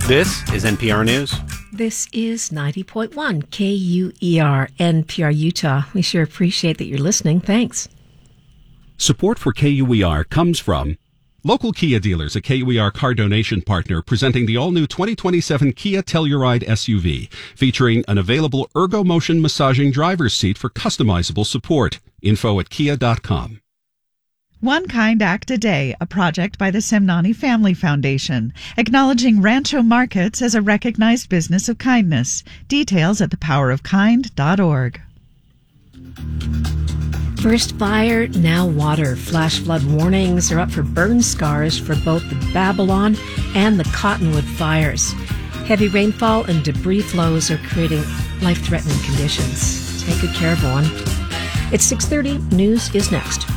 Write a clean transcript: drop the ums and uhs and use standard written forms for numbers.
This is NPR News. This is 90.1 KUER, NPR Utah. We sure appreciate that you're listening. Thanks. Support for KUER comes from local Kia dealers, a KUER car donation partner, presenting the all-new 2027 Kia Telluride SUV, featuring an available ErgoMotion massaging driver's seat for customizable support. Info at kia.com. One Kind Act a Day, a project by the Semnani Family Foundation, acknowledging Rancho Markets as a recognized business of kindness. Details at thepowerofkind.org. First fire, now water. Flash flood warnings are up for burn scars for both the Babylon and the Cottonwood fires. Heavy rainfall and debris flows are creating life-threatening conditions. Take good care, everyone. It's 6:30. News is next.